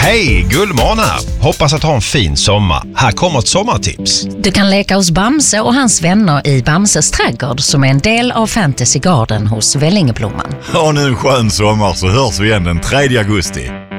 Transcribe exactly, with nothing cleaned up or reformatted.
Hej, Gullmården här. Hoppas att ha en fin sommar. Här kommer ett sommartips. Du kan leka hos Bamse och hans vänner i Bamses trädgård som är en del av Fantasy Garden hos Vällingeblomman. Ha nu en skön sommar så hörs vi igen den tredje augusti.